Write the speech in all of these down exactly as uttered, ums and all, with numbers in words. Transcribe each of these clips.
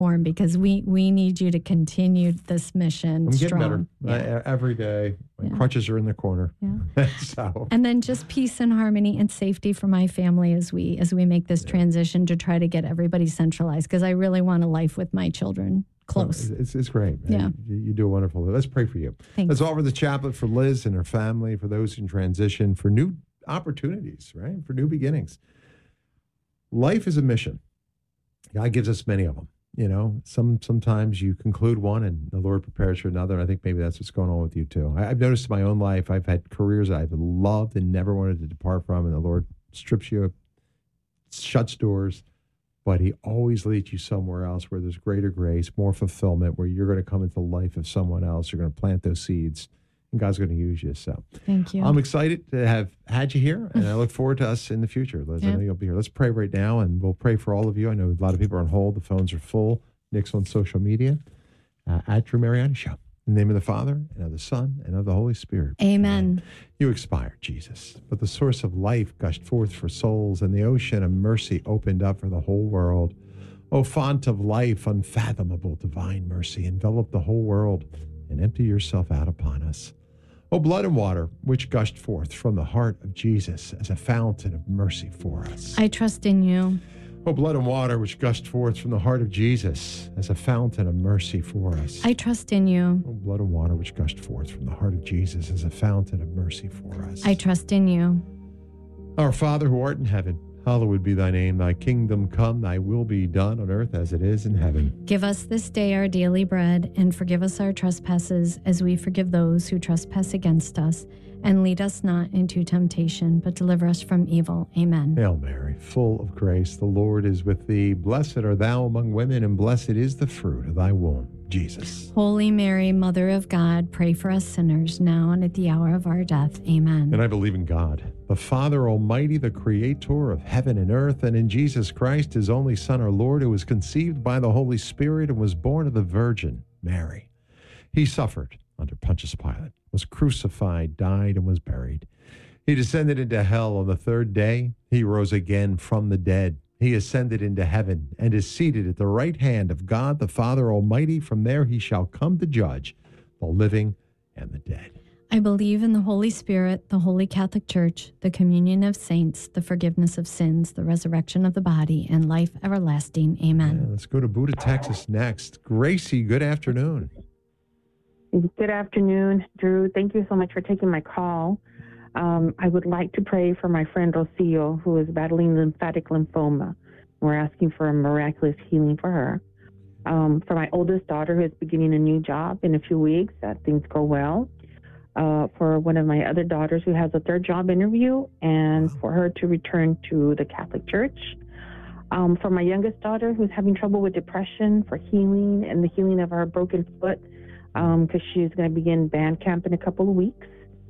platform because we, we need you to continue this mission I'm strong. getting better Yeah. uh, every day. My Yeah. crutches are in the corner. Yeah. so. And then just peace and harmony and safety for my family as we as we make this Yeah. transition to try to get everybody centralized because I really want a life with my children close. Oh, it's, it's great. Yeah. You, you do a wonderful. Let's pray for you. Thanks. Let's offer the chaplet for Liz and her family, for those in transition, for new opportunities, right? For new beginnings. Life is a mission. God gives us many of them. You know, some sometimes you conclude one and the Lord prepares for another. And I think maybe that's what's going on with you too. I, I've noticed in my own life, I've had careers that I've loved and never wanted to depart from, and the Lord strips you, shuts doors, but he always leads you somewhere else where there's greater grace, more fulfillment, where you're going to come into the life of someone else. You're going to plant those seeds, and God's going to use you. So Thank you. I'm excited to have had you here, and I look forward to us in the future. Liz, I Yeah. know you'll be here. Let's pray right now, and we'll pray for all of you. I know a lot of people are on hold. The phones are full. Nick's on social media uh, at Drew Mariani Show. In the name of the Father, and of the Son, and of the Holy Spirit. Amen. You expired, Jesus, but the source of life gushed forth for souls, and the ocean of mercy opened up for the whole world. O font of life, unfathomable divine mercy, envelop the whole world and empty yourself out upon us. O blood and water, which gushed forth from the heart of Jesus as a fountain of mercy for us. I trust in you. O blood and water, which gushed forth from the heart of Jesus as a fountain of mercy for us. I trust in you. O blood and water, which gushed forth from the heart of Jesus as a fountain of mercy for us. I trust in you. Our Father who art in heaven, hallowed be thy name. Thy kingdom come, thy will be done on earth as it is in heaven. Give us this day our daily bread, and forgive us our trespasses as we forgive those who trespass against us. And lead us not into temptation, but deliver us from evil. Amen. Hail Mary, full of grace, the Lord is with thee. Blessed art thou among women, and blessed is the fruit of thy womb, Jesus. Holy Mary, Mother of God, pray for us sinners, now and at the hour of our death. Amen. And I believe in God, the Father Almighty, the Creator of heaven and earth, and in Jesus Christ, his only Son, our Lord, who was conceived by the Holy Spirit and was born of the Virgin Mary. He suffered under Pontius Pilate, was crucified, died, and was buried. He descended into hell. On the third day, he rose again from the dead. He ascended into heaven and is seated at the right hand of God, the Father Almighty. From there he shall come to judge the living and the dead. I believe in the Holy Spirit, the Holy Catholic Church, the communion of saints, the forgiveness of sins, the resurrection of the body, and life everlasting. Amen. Yeah, let's go to Buda, Texas next. Gracie, good afternoon. Good afternoon, Drew. Thank you so much for taking my call. Um, I would like to pray for my friend Rocio, who is battling lymphatic lymphoma. We're asking for a miraculous healing for her. Um, for my oldest daughter, who is beginning a new job in a few weeks, that things go well. Uh, for one of my other daughters who has a third job interview, and for her to return to the Catholic Church. Um, for my youngest daughter, who's having trouble with depression, for healing and the healing of her broken foot, because um, she's going to begin band camp in a couple of weeks.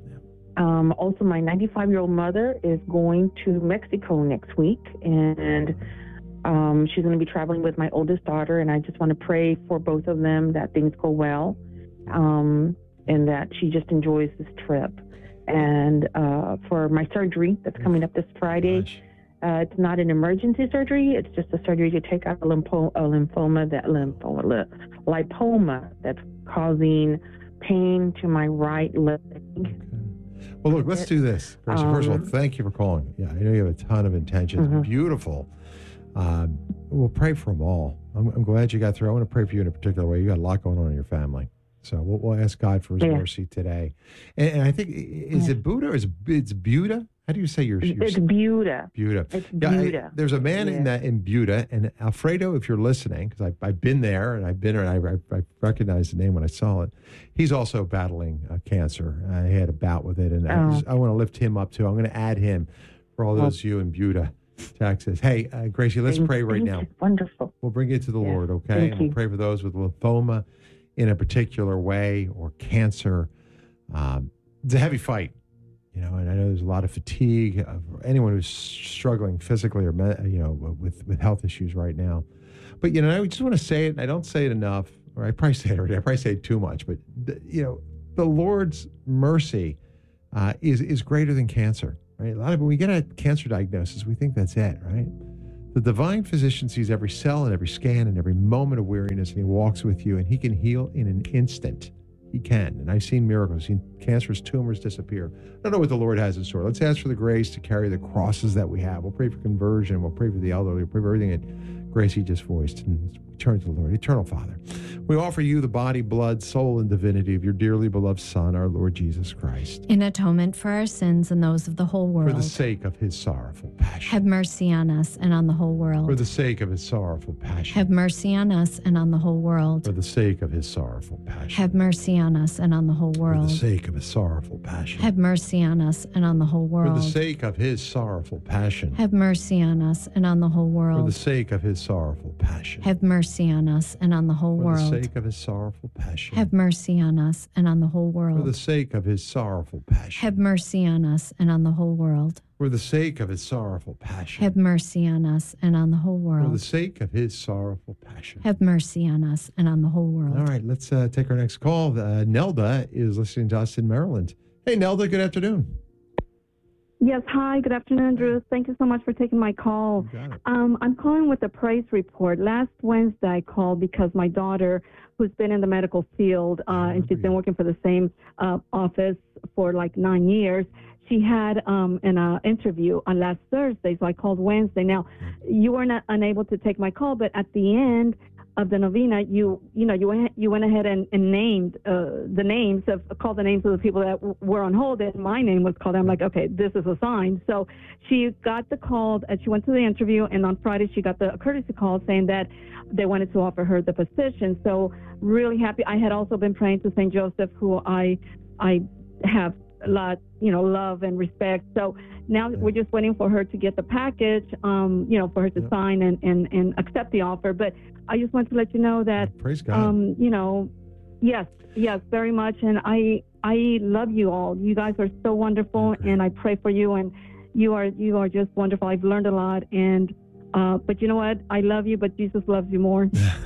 Um, also, my ninety-five-year-old mother is going to Mexico next week, and um, she's going to be traveling with my oldest daughter, and I just want to pray for both of them that things go well, um, and that she just enjoys this trip. And uh, for my surgery that's coming up this Friday, uh, it's not an emergency surgery. It's just a surgery to take out a, lympho- a lymphoma, that lymphoma, lipoma that's causing pain to my right leg. Okay. Well, look, let's do this. Gracie, um, first of all, thank you for calling. Yeah, I know you have a ton of intentions. Mm-hmm. Beautiful. Um, we'll pray for them all. I'm, I'm glad you got through. I want to pray for you in a particular way. You got a lot going on in your family. So we'll, we'll ask God for his yeah. mercy today. And, and I think, is yeah. it Buddha or is it's Buda? How do you say your, your It's Buda. Buda. It's yeah, Buda. I, there's a man yeah. in that in Buda, and Alfredo, if you're listening, because I've been there and I've been there, and I, I, I recognized the name when I saw it. He's also battling uh, cancer. Uh, he had a bout with it, and oh. I, just, I want to lift him up too. I'm going to add him for all those of you in Buda, Texas. Hey, uh, Gracie, let's thank, pray right now. You. Wonderful. We'll bring it to the yeah. Lord, okay? Thank and we'll you. pray for those with lymphoma in a particular way or cancer. Um, it's a heavy fight. You know, and I know there's a lot of fatigue of anyone who's struggling physically or, you know, with, with health issues right now. But, you know, I just want to say it, and I don't say it enough, or I probably say it already, I probably say it too much, but, the, you know, the Lord's mercy uh, is, is greater than cancer, right? A lot of when we get a cancer diagnosis, we think that's it, right? The divine physician sees every cell and every scan and every moment of weariness, and he walks with you, and he can heal in an instant. He can. And I've seen miracles. I've seen cancerous tumors disappear. I don't know what the Lord has in store. Let's ask for the grace to carry the crosses that we have. We'll pray for conversion. We'll pray for the elderly. We'll pray for everything that Gracie just voiced. And we turn to the Lord. Eternal Father, we offer you the body, blood, soul, and divinity of your dearly beloved Son, our Lord Jesus Christ. In atonement for our sins and those of the whole world. For the sake of his sorrowful passion. Have mercy on us and on the whole world. For the sake of his sorrowful passion. Have mercy on us and on the whole world. For the sake of his sorrowful passion. Have mercy on us and on the whole world. For the sake of his sorrowful passion. Have mercy on us and on the whole world. For the sake of his sorrowful passion. Have mercy on us and on the whole world. For the sake of his sorrowful passion. Have mercy on us and on the whole For world. the sake of his sorrowful passion. Have mercy on us and on the whole world. For the sake of his sorrowful passion. Have mercy on us and on the whole world. For the sake of his sorrowful passion. Have mercy on us and on the whole For world. the sake of his sorrowful passion. Have mercy on us and on the whole world. All right, let's uh, take our next call. Uh, Nelda is listening to us in Maryland. Hey, Nelda, good afternoon. Yes, hi, good afternoon, Drew. Thank you so much for taking my call. You got it. Um, I'm calling with a praise report. Last Wednesday, I called because my daughter, who's been in the medical field, uh, and she's been working for the same uh, office for like nine years, she had um, an uh, interview on last Thursday, so I called Wednesday. Now, you were not unable to take my call, but at the end of the novena, you you know you went you went ahead and, and named uh, the names of called the names of the people that w- were on hold, and my name was called. I'm like, okay, this is a sign. So she got the call, and she went to the interview, and on Friday she got the courtesy call saying that they wanted to offer her the position. So really happy. I had also been praying to Saint Joseph, who I I have a lot, you know, love and respect. So now Yeah. we're just waiting for her to get the package, um, you know, for her to Yeah. sign and, and, and accept the offer. But I just want to let you know that, Praise God. um, you know, yes, yes, very much. And I I love you all. You guys are so wonderful, Okay. and I pray for you. And you are you are just wonderful. I've learned a lot. And uh, but you know what? I love you, but Jesus loves you more.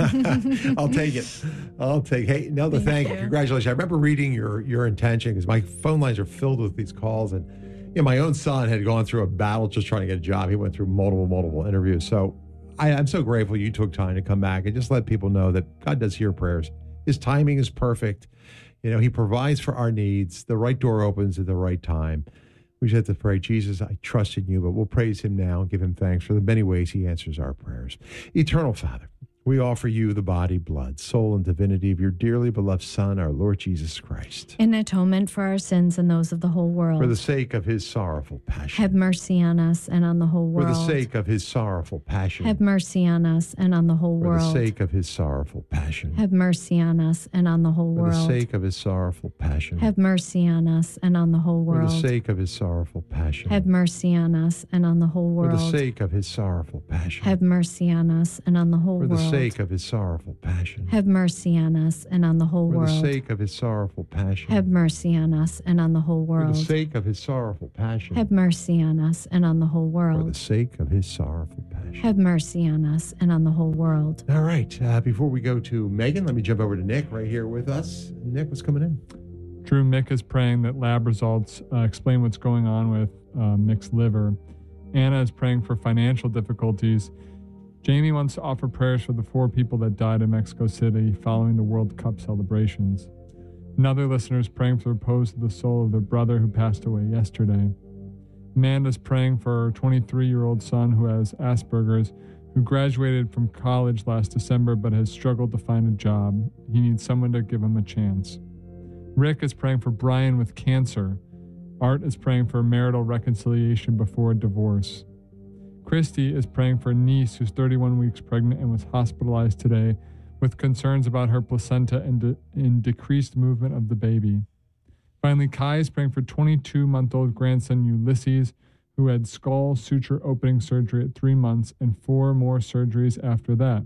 I'll take it. I'll take. Hey, Nelda, Thank thank you. you. Congratulations. I remember reading your your intention because my phone lines are filled with these calls, and you know, my own son had gone through a battle just trying to get a job. He went through multiple, multiple interviews. So I, I'm so grateful you took time to come back and just let people know that God does hear prayers. His timing is perfect. You know, he provides for our needs. The right door opens at the right time. We just have to pray, Jesus, I trust in you, but we'll praise him now and give him thanks for the many ways he answers our prayers. Eternal Father, we offer you the body, blood, soul, and divinity of your dearly beloved Son, our Lord Jesus Christ. In atonement for our sins and those of the whole world. For the sake of his sorrowful passion. Have mercy on us and on the whole For world. the sake of his sorrowful passion. Have mercy on us and on the whole For world. the sake of his sorrowful passion. Have mercy on us and on the whole For world. the sake of his sorrowful passion. Have mercy on us and on the whole For world. the sake of his sorrowful passion. Have mercy on us and on the whole For world. the sake of his sorrowful passion. Have mercy on us and on the whole For world. the sake of his sorrowful passion. Have mercy on us and on the whole For world. the sake of his sorrowful passion. Have mercy on us and on the whole For world. the sake of his sorrowful passion. Have mercy on us and on the whole For the world. sake of his sorrowful passion. Have mercy on us and on the whole world. All right. Uh, before we go to Megan, let me jump over to Nick right here with us. Nick, what's coming in? Drew, Mick is praying that lab results uh, explain what's going on with uh, Mick's liver. Anna is praying for financial difficulties. Jamie wants to offer prayers for the four people that died in Mexico City following the World Cup celebrations. Another listener is praying for the repose of the soul of their brother who passed away yesterday. Amanda's praying for her twenty-three-year-old son who has Asperger's, who graduated from college last December but has struggled to find a job. He needs someone to give him a chance. Rick is praying for Brian with cancer. Art is praying for marital reconciliation before a divorce. Christy is praying for a niece who's thirty-one weeks pregnant and was hospitalized today with concerns about her placenta and, de- and decreased movement of the baby. Finally, Kai is praying for twenty-two-month-old grandson Ulysses, who had skull suture opening surgery at three months and four more surgeries after that,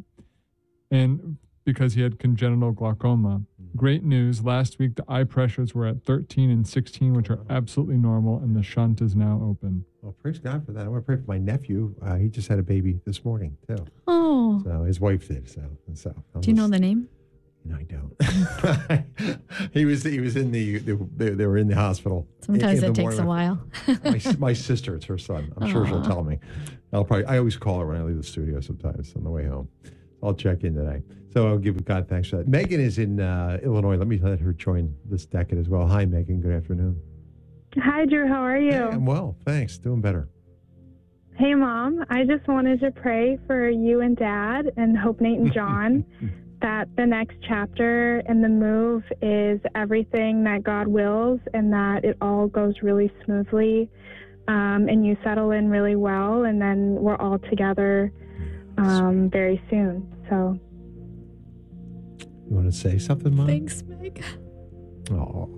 and because he had congenital glaucoma. Great news. Last week, the eye pressures were at thirteen and sixteen, which are absolutely normal, and the shunt is now open. Well, praise God for that. I want to pray for my nephew. Uh, he just had a baby this morning, too. Oh, So his wife did. So, so I'm do you know just- the name? No, I don't. he was he was in the they, they were in the hospital. Sometimes in, in it takes a while. my, my sister, it's her son. I'm sure she'll tell me. I'll probably I always call her when I leave the studio sometimes on the way home. I'll check in today. So I'll give God thanks for that. Megan is in uh, Illinois. Let me let her join this decade as well. Hi, Megan. Good afternoon. Hi, Drew. How are you? Hey, I'm well. Thanks. Doing better. Hey, Mom. I just wanted to pray for you and Dad and Hope, Nate, and John that the next chapter and the move is everything that God wills and that it all goes really smoothly um, and you settle in really well, and then we're all together um, very soon. So, you want to say something, Mom? Thanks, Meg. Oh,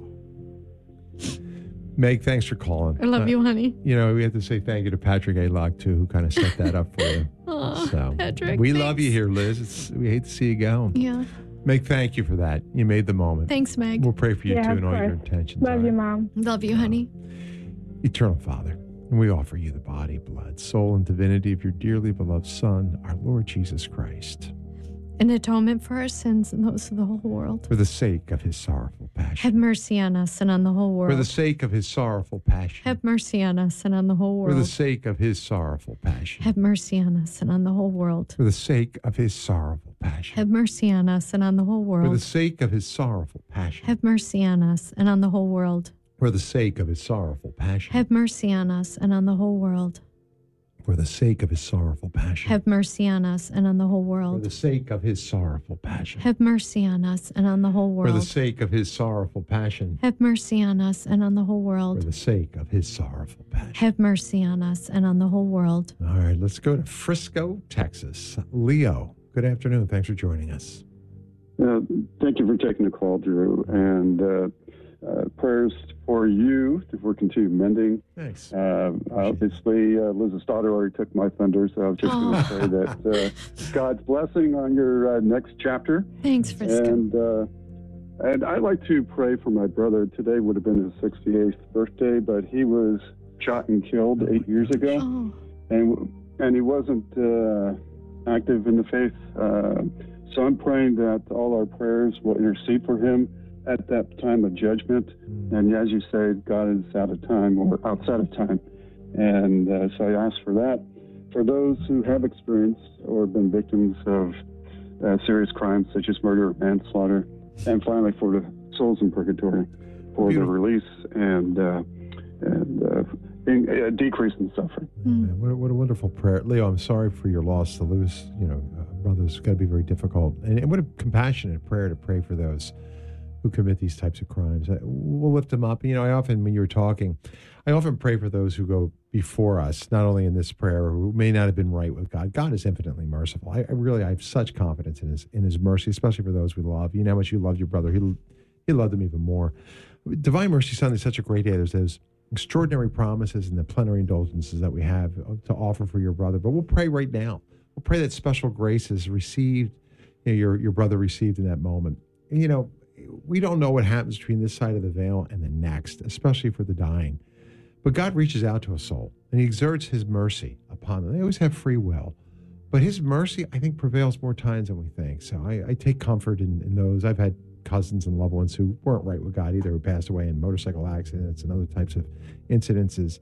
Meg, thanks for calling. I love uh, you, honey. You know, we have to say thank you to Patrick A. Locke, too, who kind of set that up for you. Oh, so, Patrick, we thanks. love you here, Liz. It's, we hate to see you go. Yeah. Meg, thank you for that. You made the moment. Thanks, Meg. We'll pray for you, yeah, too, and all course. your intentions. Love right? you, Mom. Love you, honey. Eternal Father, we offer you the body, blood, soul, and divinity of your dearly beloved Son, our Lord Jesus Christ. An atonement for our sins and those of the whole world. For the sake of his sorrowful passion. Have mercy on us and on the whole world. For the sake of his sorrowful passion. Have mercy on us and on the whole world. For the sake of his sorrowful passion. Have mercy on us and on the whole world. For the sake of his sorrowful passion. Have mercy on us and on the whole world. For the sake of his sorrowful passion. Have mercy on us and on the whole world. For the sake of his sorrowful passion. Have mercy on us and on the whole world. For the sake of his sorrowful passion. Have mercy on us and on the whole world. For the sake of his sorrowful passion. Have mercy on us and on the whole world. For the sake of his sorrowful passion. Have mercy on us and on the whole For world. the sake of his sorrowful passion. Have mercy on us and on the whole world. All right, let's go to Frisco, Texas. Leo, good afternoon. Thanks for joining us. Uh, thank you for taking the call, Drew. And uh, uh, prayers for you for continued mending. Thanks. Uh, obviously, uh, Liz's daughter already took my thunder, so I was just going to say that uh, God's blessing on your uh, next chapter. Thanks, Frisco. And uh, and I'd like to pray for my brother. Today would have been his sixty-eighth birthday, but he was shot and killed eight years ago, Oh, and and he wasn't uh, active in the faith. Uh, so I'm praying that all our prayers will intercede for him at that time of judgment. And as you say, God is out of time or outside of time. And uh, so I ask for that. For those who have experienced or been victims of uh, serious crimes such as murder or manslaughter, and finally for the souls in purgatory, for Beautiful. the release and uh, and uh, in, a decrease in suffering. Mm. What, a, what a wonderful prayer. Leo, I'm sorry for your loss to lose, you know, uh, brothers. It's got to be very difficult. And, and what a compassionate prayer to pray for those who commit these types of crimes. We'll lift them up. You know, I often, when you were talking, I often pray for those who go before us, not only in this prayer, who may not have been right with God. God is infinitely merciful. I, I really, I have such confidence in his in his mercy, especially for those we love. You know how much you loved your brother. He, he loved him even more. Divine Mercy Sunday is such a great day. There's those extraordinary promises and the plenary indulgences that we have to offer for your brother. But we'll pray right now. We'll pray that special grace is received, you know, your, your brother received in that moment. And, you know, we don't know what happens between this side of the veil and the next, especially for the dying. But God reaches out to a soul, and he exerts his mercy upon them. They always have free will. But his mercy, I think, prevails more times than we think. So I, I take comfort in, in those. I've had cousins and loved ones who weren't right with God either, who passed away in motorcycle accidents and other types of incidences.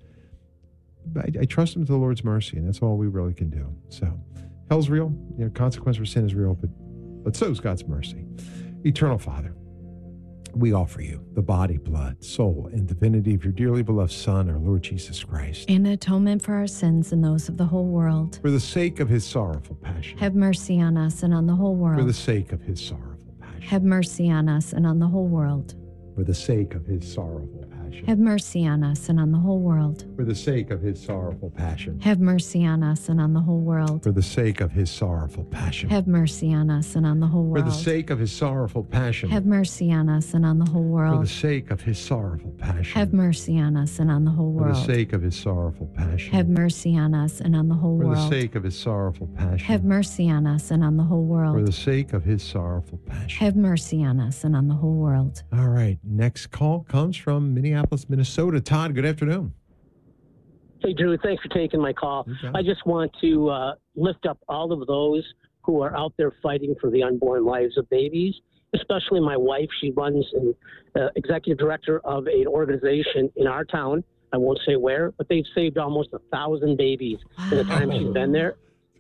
But I, I trust them to the Lord's mercy, and that's all we really can do. So hell's real. You know, consequence for sin is real, but, but so is God's mercy. Eternal Father, we offer you the body, blood, soul, and divinity of your dearly beloved Son, our Lord Jesus Christ. an atonement for our sins and those of the whole world. For the sake of his sorrowful passion. Have mercy on us and on the whole world. For the sake of his sorrowful passion. Have mercy on us and on the whole world. For the sake of his sorrowful passion. Have mercy on us and on the whole world. For the sake of his sorrowful passion. Have mercy on us and on the whole world. For the sake of his sorrowful passion. Have mercy on us and on the whole For world. the sake of his sorrowful passion. Have mercy on us and on the whole For the world. sake of his sorrowful passion. Have mercy on us and on the whole For the world. sake of his sorrowful passion. Have mercy on us and on the whole For the world. sake of his sorrowful passion. Have mercy on us and on the whole For world. the sake of his sorrowful passion. Have mercy on us and on the whole world. All right. Next call comes from Minneapolis, Minnesota. Todd, good afternoon. Hey, Drew, thanks for taking my call. You got it. I just want to uh, lift up all of those who are out there fighting for the unborn lives of babies especially my wife. She runs an uh, executive director of an organization in our town. I won't say where, but they've saved almost a thousand babies in the time she's been there.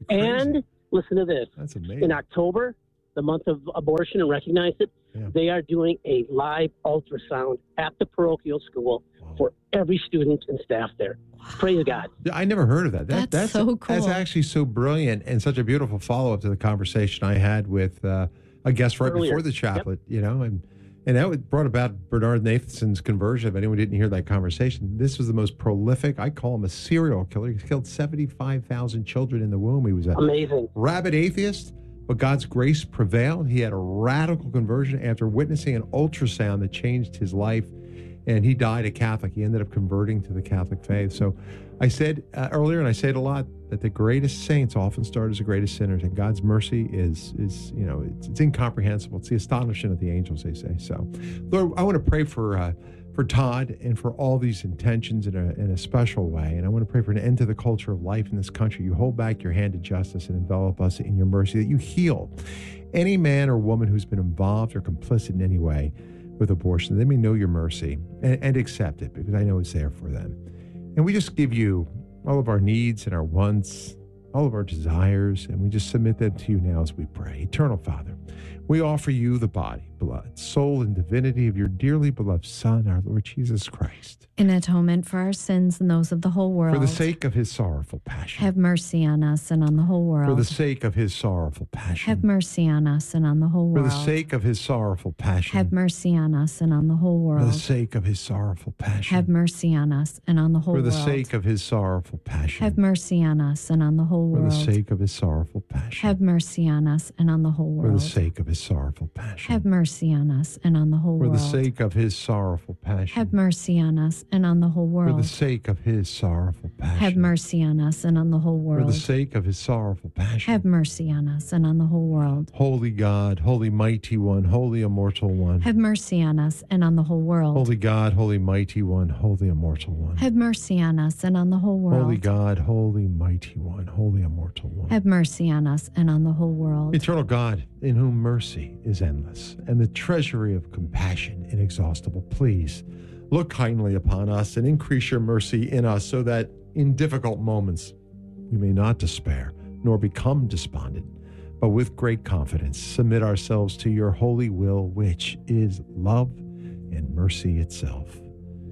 And listen to this. That's amazing. In October, the month of abortion, and recognize it, Yeah. they are doing a live ultrasound at the parochial school Wow. for every student and staff there. Praise God. I never heard of that. that That's so cool. That's actually so brilliant and such a beautiful follow-up to the conversation I had with uh, a guest right Earlier. before the chaplet, you know, and and that brought about Bernard Nathanson's conversion. If anyone didn't hear that conversation, this was the most prolific, I call him a serial killer. He killed seventy-five thousand children in the womb. He was a Amazing. rabid atheist, but God's grace prevailed. He had a radical conversion after witnessing an ultrasound that changed his life, and he died a Catholic. He ended up converting to the Catholic faith. So I said uh, earlier, and I say it a lot, that the greatest saints often start as the greatest sinners, and God's mercy is, is you know, it's, it's incomprehensible. It's the astonishment of the angels, they say. So, Lord, I want to pray for uh, for Todd and for all these intentions in a, in a special way. And I want to pray for an end to the culture of life in this country. You hold back your hand of justice and envelop us in your mercy, that you heal any man or woman who's been involved or complicit in any way with abortion. They may know your mercy and, and accept it, because I know it's there for them. And we just give you all of our needs and our wants, all of our desires, and we just submit them to you now as we pray. Eternal Father, we offer you the body, blood, soul, and divinity of your dearly beloved Son, our Lord Jesus Christ, In atonement for our sins and those of the whole world. for the sake of his sorrowful passion. Have mercy on us and on the whole world. For the sake of his sorrowful passion. Have mercy on us and on the whole For world. the sake of his sorrowful passion. Have mercy on us and on the whole For world. the sake of his sorrowful passion. Have mercy on us and on the whole For the world. sake of his sorrowful passion. Have mercy on us and on the whole For world. the sake of his sorrowful passion. Have mercy on us and on the whole For world. the sake of his sorrowful passion. Have mercy on us and on the whole For world. the sake of his sorrowful passion. Have mercy on us and on the whole world. For the sake of his sorrowful passion. Have mercy on us and on the whole For world. the sake of his sorrowful passion. Have mercy on us and on the whole world. Holy God, holy mighty one, holy immortal one. Have mercy on us and on the whole world. Holy God, holy mighty one, holy immortal one. Have mercy on us and on the whole world. Holy God, holy mighty one, holy immortal one. Have mercy on us and on the whole world. Eternal God, in whom mercy is endless, and the treasury of compassion inexhaustible, please look kindly upon us and increase your mercy in us, so that in difficult moments we may not despair nor become despondent, but with great confidence submit ourselves to your holy will, which is love and mercy itself.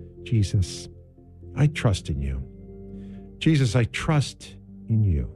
Jesus, I trust in you. Jesus, I trust in you.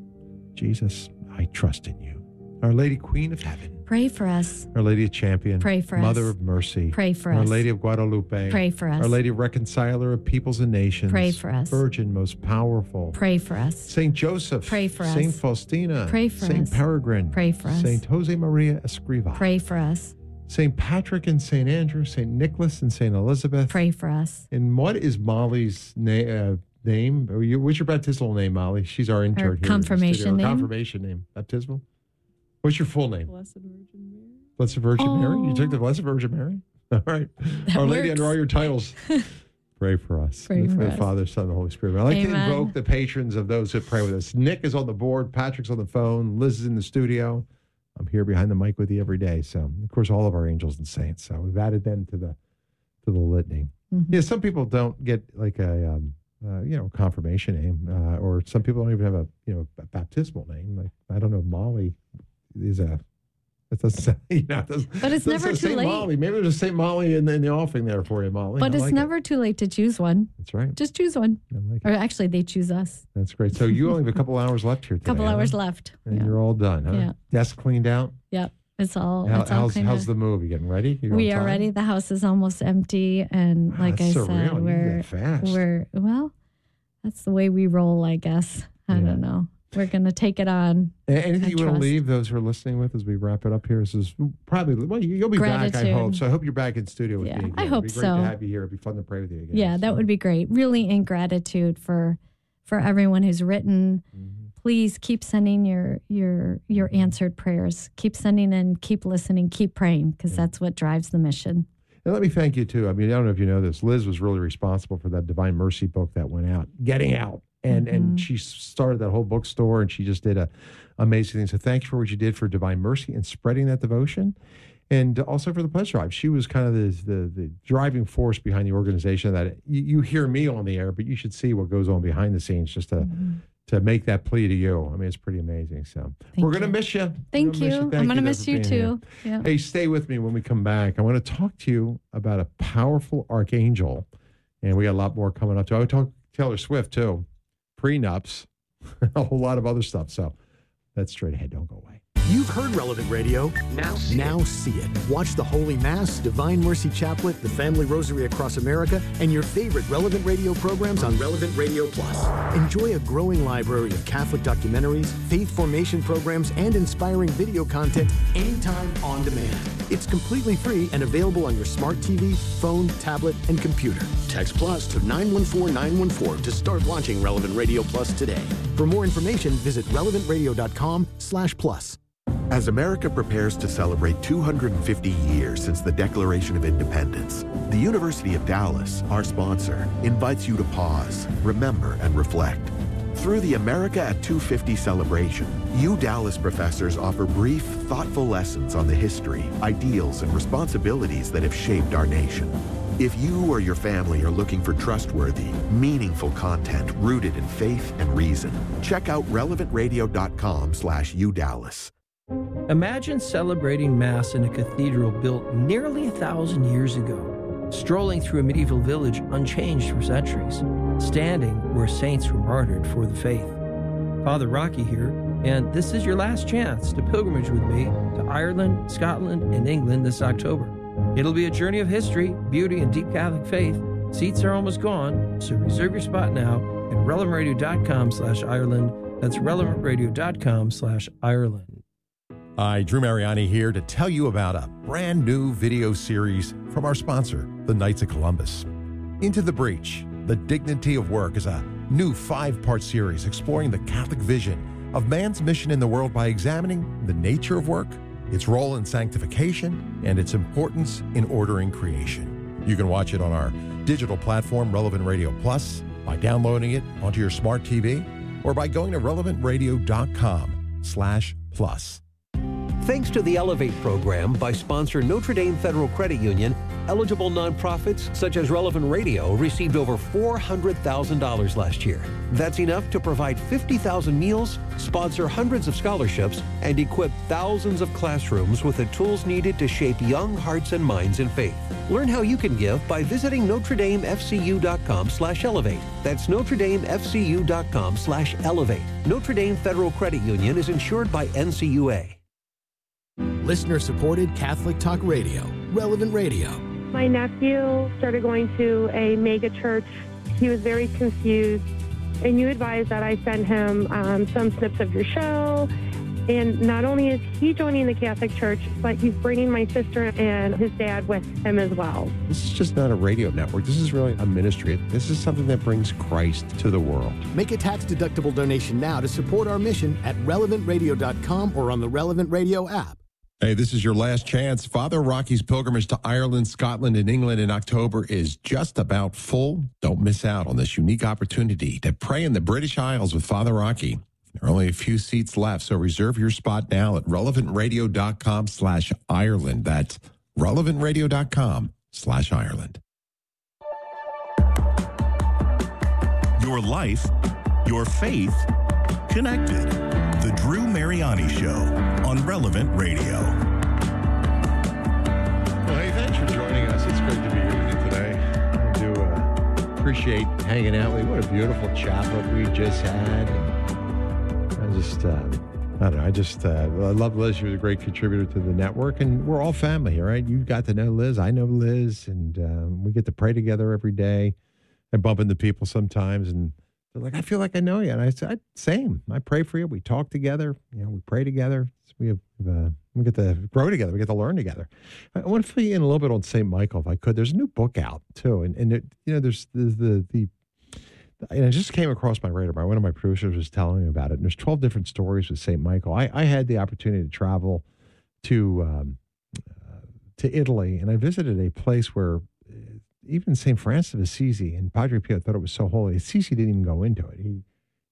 Jesus, I trust in you. Our Lady Queen of Heaven, Pray for us. Our Lady of Champion, Pray for Mother us. of Mercy, Pray for Our us. Lady of Guadalupe, Pray for us. Our Lady Reconciler of Peoples and Nations, Pray for us. Virgin most powerful, Pray for us. Saint Joseph, Pray for us. Saint Faustina, Pray for Saint us. Peregrine, Pray for us. Saint Jose Maria Escriva, Pray for us. Saint Patrick and Saint Andrew, Saint Nicholas and Saint Elizabeth. Pray for us. And what is Molly's na- uh, name? Or you, what's your baptismal name, Molly? She's our intern Her here. in the confirmation studio. name? Confirmation name. Baptismal? What's your full name? Blessed Virgin Mary. Blessed Virgin Mary? You took the Oh. Blessed Virgin Mary? All right. That Our Lady, works. under all your titles, pray for us. Pray for for the us. Father, Son, and the Holy Spirit. I like to Amen. invoke the patrons of those who pray with us. Nick is on the board. Patrick's on the phone. Liz is in the studio. I'm here behind the mic with you every day. So, of course, all of our angels and saints. So we've added them to the to the litany. Mhm. Yeah, some people don't get like a um, uh, you know confirmation name, uh, or some people don't even have a you know a baptismal name. Like I don't know, Molly is a. It doesn't say, you know, it doesn't- But it's doesn't never say too Saint late. Molly. Maybe there's a Saint Molly in the, in the offing there for you, Molly. But I it's like it. never too late to choose one. That's right. Just choose one. I like Or it. actually, they choose us. That's great. So you only have a couple hours left here A today. couple huh? hours left. And Yeah. you're all done, huh? Yeah. Desk cleaned out? Yep. It's all. How- it's all how's, kind how's of. the move? You getting ready? You We on are time? ready. The house is almost empty, and Wow, like that's I surreal. said, You did we're that fast. we're well. That's the way we roll, I guess. I Yeah. don't know. We're gonna take it on. A- Anything I you want to trust. leave those who are listening with as we wrap it up here? This is probably, well, you- you'll be back, I Gratitude. hope. So I hope you're back in studio with Yeah, me again. I hope It'd be great so. to have you here. It'd be fun to pray with you again. Yeah, that So- would be great. Really, in gratitude for for everyone who's written. Mhm. Please keep sending your your your answered prayers. Keep sending in. Keep listening. Keep praying, because that's what drives the mission. And let me thank you, too. I mean, I don't know if you know this. Liz was really responsible for that Divine Mercy book that went out, Getting Out. And Mm-hmm. and she started that whole bookstore, and she just did a amazing thing. So thank you for what you did for Divine Mercy and spreading that devotion. And also for the Pledge Drive. She was kind of the, the, the driving force behind the organization that you, you hear me on the air, but you should see what goes on behind the scenes just to mm-hmm. to make that plea to you. I mean, it's pretty amazing. So Thank we're going to miss you. Thank you. Thank I'm going to miss you too. Yeah. Hey, stay with me when we come back. I want to talk to you about a powerful archangel. And we got a lot more coming up too. I would talk Taylor Swift too. Prenups, a whole lot of other stuff. So that's straight ahead. Don't go away. You've heard Relevant Radio. Now see now it. see it. Watch the Holy Mass, Divine Mercy Chaplet, the Family Rosary across America, and your favorite Relevant Radio programs on Relevant Radio Plus. Enjoy a growing library of Catholic documentaries, faith formation programs, and inspiring video content anytime on demand. It's completely free and available on your smart T V, phone, tablet, and computer. Text Plus to nine one four nine one four to start launching Relevant Radio Plus today. For more information, visit relevant radio dot com slash plus. As America prepares to celebrate two hundred fifty years since the Declaration of Independence, the University of Dallas, our sponsor, invites you to pause, remember, and reflect. Through the America at two fifty celebration, U Dallas professors offer brief, thoughtful lessons on the history, ideals, and responsibilities that have shaped our nation. If you or your family are looking for trustworthy, meaningful content rooted in faith and reason, check out relevant radio dot com slash U Dallas. Imagine celebrating Mass in a cathedral built nearly a thousand years ago, strolling through a medieval village unchanged for centuries, standing where saints were martyred for the faith. Father Rocky here, and this is your last chance to pilgrimage with me to Ireland, Scotland, and England this October. It'll be a journey of history, beauty, and deep Catholic faith. Seats are almost gone, so reserve your spot now at relevant radio dot com slash Ireland. That's relevant radio dot com slash Ireland. Hi, Drew Mariani here to tell you about a brand new video series from our sponsor, the Knights of Columbus. Into the Breach, The Dignity of Work is a new five-part series exploring the Catholic vision of man's mission in the world by examining the nature of work, its role in sanctification, and its importance in ordering creation. You can watch it on our digital platform, Relevant Radio Plus, by downloading it onto your smart T V, or by going to relevant radio dot com slash plus. Thanks to the Elevate program by sponsor Notre Dame Federal Credit Union, eligible nonprofits such as Relevant Radio received over four hundred thousand dollars last year. That's enough to provide fifty thousand meals, sponsor hundreds of scholarships, and equip thousands of classrooms with the tools needed to shape young hearts and minds in faith. Learn how you can give by visiting notre dame f c u dot com slash elevate. That's notre dame f c u dot com slash elevate. Notre Dame Federal Credit Union is insured by N C U A. Listener-supported Catholic Talk Radio, Relevant Radio. My nephew started going to a mega church. He was very confused, and you advised that I send him um, some snips of your show. And not only is he joining the Catholic Church, but he's bringing my sister and his dad with him as well. This is just not a radio network. This is really a ministry. This is something that brings Christ to the world. Make a tax-deductible donation now to support our mission at relevant radio dot com or on the Relevant Radio app. Hey, this is your last chance. Father Rocky's pilgrimage to Ireland, Scotland, and England in October is just about full. Don't miss out on this unique opportunity to pray in the British Isles with Father Rocky. There are only a few seats left, so reserve your spot now at relevant radio dot com slash Ireland. That's relevant radio dot com slash Ireland. Your life, your faith, connected. The Drew Mariani Show on Relevant Radio. Well, hey, thanks for joining us. It's great to be here with you today. I do uh, appreciate hanging out with you. What a beautiful chapel we just had. I just, uh, I don't know, I just, uh, I love Liz. She was a great contributor to the network, and we're all family here, right? You got to know Liz. I know Liz, and um, we get to pray together every day. I bump into people sometimes, and they're like, I feel like I know you. And I said, same. I pray for you. We talk together. You know, we pray together. So we have, uh, we get to grow together. We get to learn together. I want to fill you in a little bit on Saint Michael, if I could. There's a new book out too, and and it, you know, there's the the the. And it just came across my radar. One of my producers was telling me about it. And there's twelve different stories with Saint Michael. I, I had the opportunity to travel to um, uh, to Italy, and I visited a place where even Saint Francis of Assisi and Padre Pio thought it was so holy. Assisi didn't even go into it. He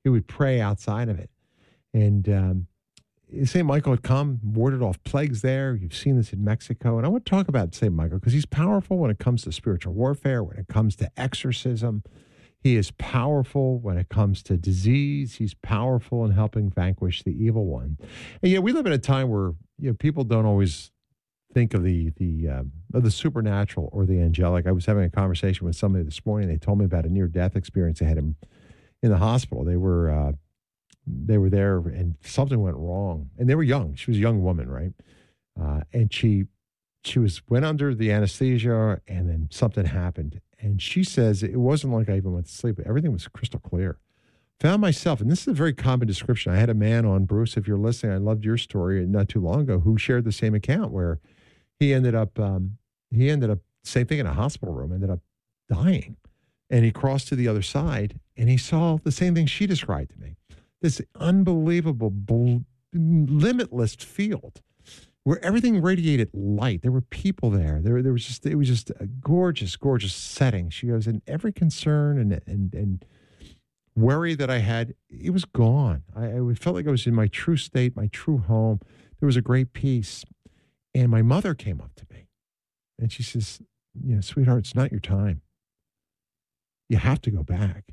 he would pray outside of it. And um, Saint Michael had come, warded off plagues there. You've seen this in Mexico. And I want to talk about Saint Michael because he's powerful when it comes to spiritual warfare, when it comes to exorcism. He is powerful when it comes to disease. He's powerful in helping vanquish the evil one. And yeah, we live in a time where you know people don't always think of the the uh, of the supernatural or the angelic. I was having a conversation with somebody this morning. They told me about a near-death experience they had in, in the hospital. They were uh, they were there and something went wrong. And they were young. She was a young woman, right? Uh, and she she was went under the anesthesia, and then something happened. And she says, it wasn't like I even went to sleep. Everything was crystal clear. Found myself, and this is a very common description. I had a man on, Bruce, if you're listening, I loved your story not too long ago, who shared the same account where he ended up, um, he ended up, same thing in a hospital room, ended up dying. And he crossed to the other side, and he saw the same thing she described to me. This unbelievable, bl- limitless field where everything radiated light. There were people there. There, there was just, it was just a gorgeous, gorgeous setting. She goes, and every concern and and and worry that I had, it was gone. I, I felt like I was in my true state, my true home. There was a great peace. And my mother came up to me, and she says, you know, sweetheart, it's not your time. You have to go back.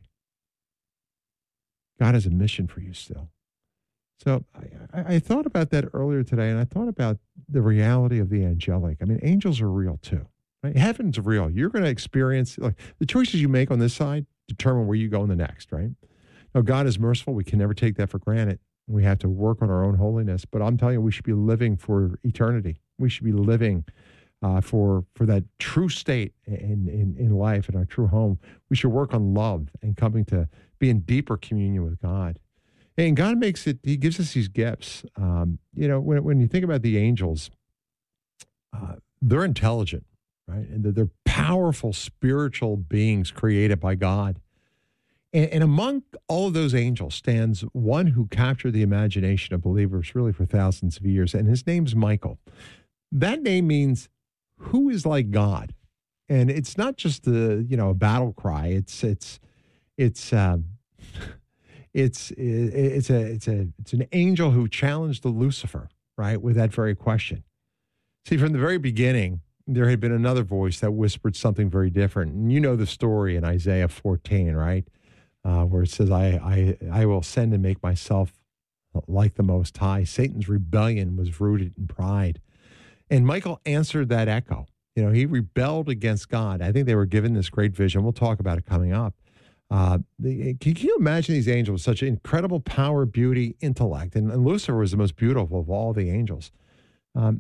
God has a mission for you still. So I, I, I thought about that earlier today, and I thought about the reality of the angelic. I mean, angels are real too. Right? Heaven's real. You're going to experience, like, the choices you make on this side determine where you go in the next, right? Now, God is merciful. We can never take that for granted. We have to work on our own holiness. But I'm telling you, we should be living for eternity. We should be living uh, for for that true state in, in, in life, in our true home. We should work on love and coming to be in deeper communion with God. And God makes it, he gives us these gifts. Um, you know, when, when you think about the angels, uh, they're intelligent, right? And they're, they're powerful spiritual beings created by God. And, and among all of those angels stands one who captured the imagination of believers really for thousands of years, and his name's Michael. That name means who is like God. And it's not just a, you know, a battle cry. It's, it's, it's, um, It's it's a it's a it's an angel who challenged the Lucifer, right, with that very question. See, from the very beginning, there had been another voice that whispered something very different. And you know the story in Isaiah fourteen, right, uh, where it says, I, I I will send and make myself like the Most High. Satan's rebellion was rooted in pride. And Michael answered that echo. You know, he rebelled against God. I think they were given this great vision. We'll talk about it coming up. Uh, the, can, can you imagine these angels with such incredible power, beauty, intellect? And, and Lucifer was the most beautiful of all the angels. Um,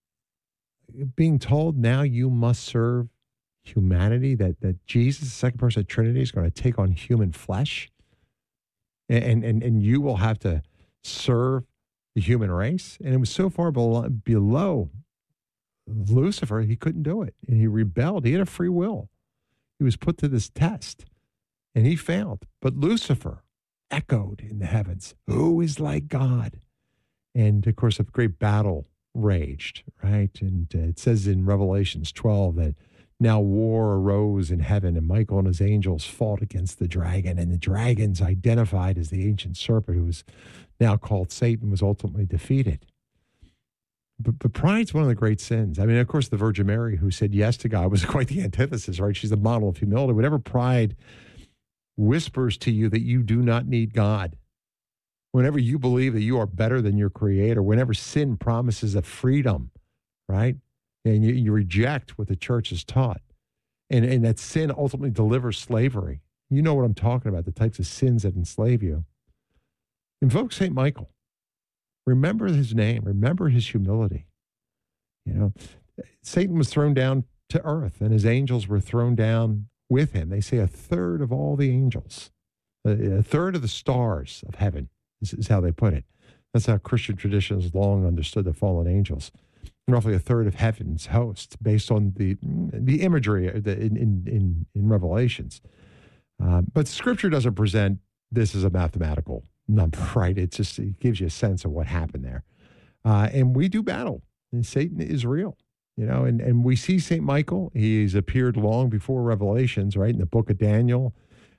being told now you must serve humanity, that that Jesus, the second person of the Trinity, is going to take on human flesh, and, and, and you will have to serve the human race. And it was so far below, below Lucifer, he couldn't do it. And he rebelled. He had a free will. He was put to this test. And he failed. But Lucifer echoed in the heavens, who is like God? And, of course, a great battle raged, right? And uh, it says in Revelations twelve that now war arose in heaven, and Michael and his angels fought against the dragon. And the dragon's identified as the ancient serpent, who was now called Satan, was ultimately defeated. But, but pride's one of the great sins. I mean, of course, the Virgin Mary, who said yes to God, was quite the antithesis, right? She's the model of humility. Whatever pride whispers to you that you do not need God, whenever you believe that you are better than your creator, whenever sin promises a freedom, right? And you, you reject what the church has taught, and, and that sin ultimately delivers slavery. You know what I'm talking about, the types of sins that enslave you. Invoke Saint Michael. Remember his name. Remember his humility. You know, Satan was thrown down to earth, and his angels were thrown down with him. They say a third of all the angels, a, a third of the stars of heaven is, is how they put it. That's how Christian tradition has long understood the fallen angels. Roughly a third of heaven's hosts, based on the the imagery in in in, in Revelations. Um, but Scripture doesn't present this as a mathematical number, right? It just it gives you a sense of what happened there. Uh, and we do battle, and Satan is real. You know, and, and we see Saint Michael. He's appeared long before Revelations, right? In the book of Daniel,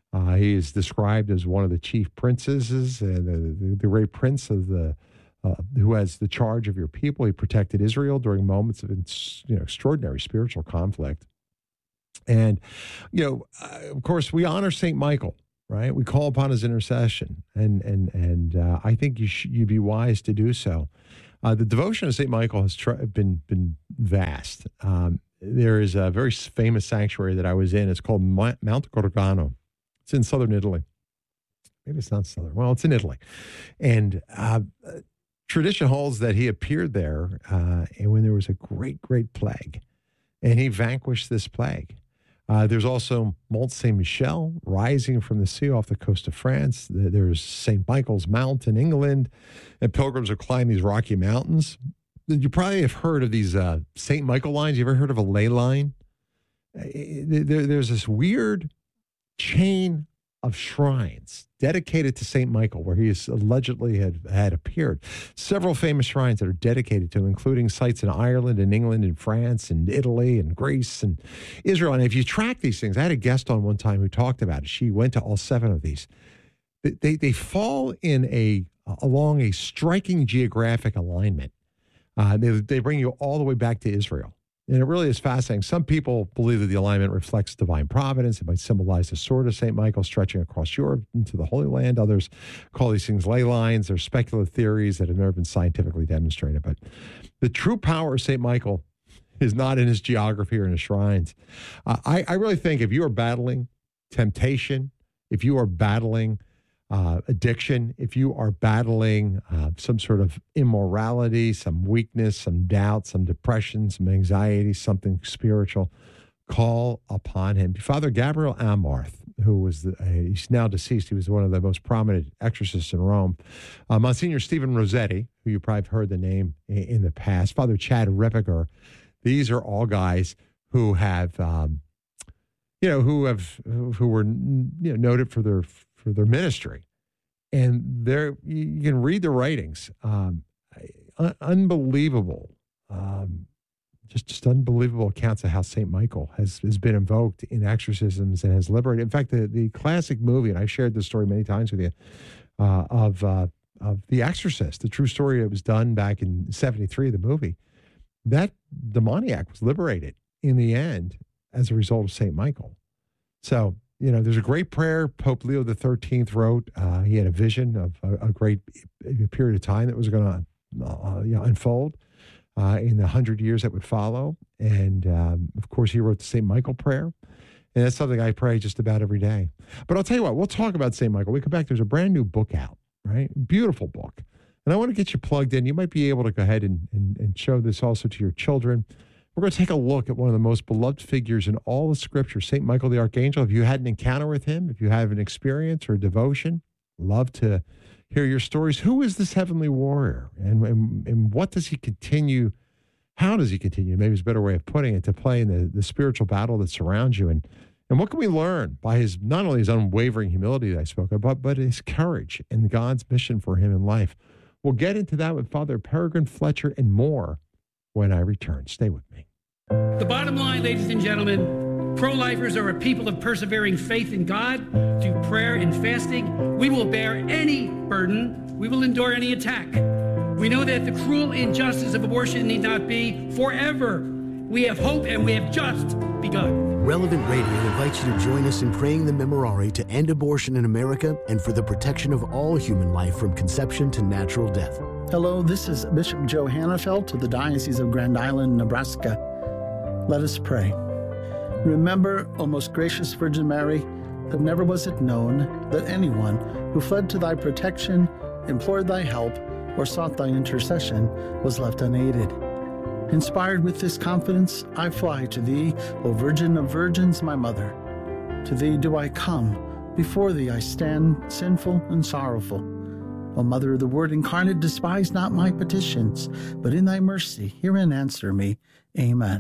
Uh, he is described as one of the chief princesses and the, the, the great prince of the uh, who has the charge of your people. He protected Israel during moments of you know extraordinary spiritual conflict. And you know, uh, of course, we honor Saint Michael, right? We call upon his intercession, and and and uh, I think you sh- you'd be wise to do so. Uh, the devotion of Saint Michael has tr- been been vast. Um, there is a very famous sanctuary that I was in. It's called Mount Gorgano. It's in southern Italy. Maybe it's not southern. Well, it's in Italy. And uh, tradition holds that he appeared there uh, and when there was a great, great plague. And he vanquished this plague. Uh, there's also Mont Saint-Michel rising from the sea off the coast of France. There's Saint Michael's Mount in England. And pilgrims will climb these rocky mountains. You probably have heard of these uh, Saint Michael lines. You ever heard of a ley line? There, there's this weird chain of shrines dedicated to Saint Michael, where he is allegedly had, had appeared. Several famous shrines that are dedicated to him, including sites in Ireland and England and France and Italy and Greece and Israel. And if you track these things, I had a guest on one time who talked about it. She went to all seven of these. They, they fall in a along a striking geographic alignment. Uh, they, they bring you all the way back to Israel. And it really is fascinating. Some people believe that the alignment reflects divine providence. It might symbolize the sword of Saint Michael stretching across Europe into the Holy Land. Others call these things ley lines. They're speculative theories that have never been scientifically demonstrated. But the true power of Saint Michael is not in his geography or in his shrines. Uh, I, I really think if you are battling temptation, if you are battling Uh, addiction, if you are battling uh, some sort of immorality, some weakness, some doubt, some depression, some anxiety, something spiritual, call upon him. Father Gabriel Amarth, who was, the, uh, he's now deceased, he was one of the most prominent exorcists in Rome. Uh, Monsignor Stephen Rossetti, who you probably have heard the name in, in the past. Father Chad Ripperger. These are all guys who have, um, you know, who have, who were, you know, noted for their for their ministry. And there, you can read the writings. Um, un- unbelievable, um, just, just unbelievable accounts of how Saint Michael has, has been invoked in exorcisms and has liberated. In fact, the, the classic movie, and I've shared this story many times with you, uh, of uh, of The Exorcist, the true story that was done back in seventy-three, the movie, that demoniac was liberated in the end as a result of Saint Michael. So, you know, there's a great prayer Pope Leo the thirteenth wrote. Uh, he had a vision of a, a great period of time that was going to uh, you know, unfold uh, in the hundred years that would follow. And, um, of course, he wrote the Saint Michael prayer. And that's something I pray just about every day. But I'll tell you what, we'll talk about Saint Michael. We come back, there's a brand new book out, right? Beautiful book. And I want to get you plugged in. You might be able to go ahead and, and, and show this also to your children. We're going to take a look at one of the most beloved figures in all of Scripture, Saint Michael the Archangel. If you had an encounter with him, if you have an experience or a devotion, love to hear your stories. Who is this heavenly warrior? And, and, and what does he continue, how does he continue, maybe it's a better way of putting it, to play in the, the spiritual battle that surrounds you? And, and what can we learn by his, not only his unwavering humility that I spoke of, but, but his courage and God's mission for him in life? We'll get into that with Father Peregrine Fletcher and more when I return. Stay with me. The bottom line, ladies and gentlemen, pro-lifers are a people of persevering faith in God. Through prayer and fasting, we will bear any burden. We will endure any attack. We know that the cruel injustice of abortion need not be forever. We have hope, and we have just begun. Relevant Radio invites you to join us in praying the Memorare to end abortion in America and for the protection of all human life from conception to natural death. Hello, this is Bishop Joe Hannafelt of the Diocese of Grand Island, Nebraska. Let us pray. Remember, O most gracious Virgin Mary, that never was it known that anyone who fled to thy protection, implored thy help, or sought thy intercession was left unaided. Inspired with this confidence, I fly to thee, O Virgin of Virgins, my Mother. To thee do I come, before thee I stand sinful and sorrowful. O Mother of the Word incarnate, despise not my petitions, but in thy mercy hear and answer me. Amen.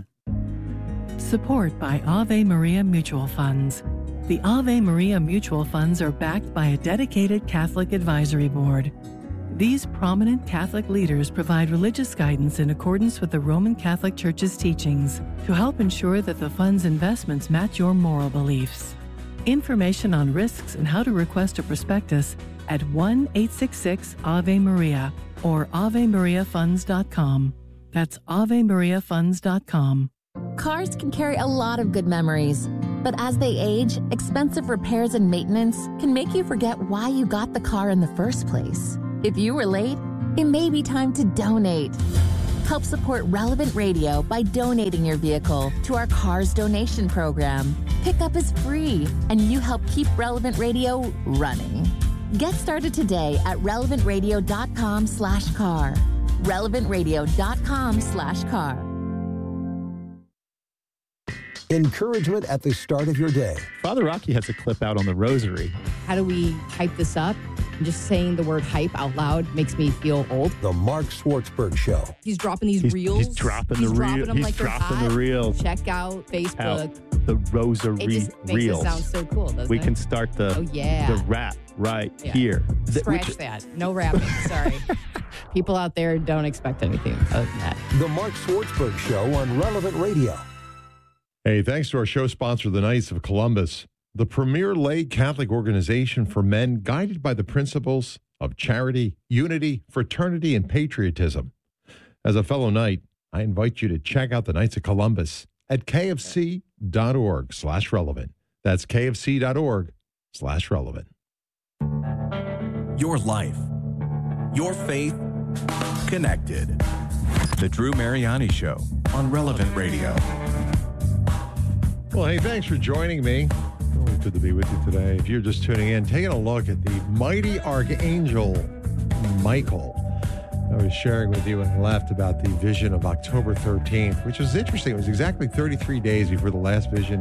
Support by Ave Maria Mutual Funds. The Ave Maria Mutual Funds are backed by a dedicated Catholic advisory board. These prominent Catholic leaders provide religious guidance in accordance with the Roman Catholic Church's teachings to help ensure that the fund's investments match your moral beliefs. Information on risks and how to request a prospectus at one eight six six Ave Maria or ave maria funds dot com. That's ave maria funds dot com. Cars can carry a lot of good memories, but as they age, expensive repairs and maintenance can make you forget why you got the car in the first place. If you were late, it may be time to donate. Help support Relevant Radio by donating your vehicle to our Cars Donation Program. Pickup is free, and you help keep Relevant Radio running. Get started today at relevant radio dot com slash car. relevant radio dot com slash car. Encouragement at the start of your day. Father Rocky has a clip out on the rosary. How do we hype this up? Just saying the word hype out loud makes me feel old. The Mark Schwartzberg Show. He's dropping these he's, reels. He's dropping he's the dropping reels. Them he's like dropping hot. the reels. Check out Facebook. Out the rosary it just makes reels. It sound so cool, doesn't we it? can start the, oh, yeah. the rap right yeah. here. Scratch Which, that. No rapping. Sorry. People out there don't expect anything other than that. The Mark Schwartzberg Show on Relevant Radio. Hey, thanks to our show sponsor, the Knights of Columbus, the premier lay Catholic organization for men guided by the principles of charity, unity, fraternity, and patriotism. As a fellow Knight, I invite you to check out the Knights of Columbus at kfc.org slash relevant. That's kfc.org slash relevant. Your life, your faith, connected. The Drew Mariani Show on Relevant Radio. Well, hey, thanks for joining me. Always good to be with you today. If you're just tuning in, taking a look at the mighty Archangel Michael. I was sharing with you when I left about the vision of October thirteenth, which was interesting. It was exactly thirty-three days before the last vision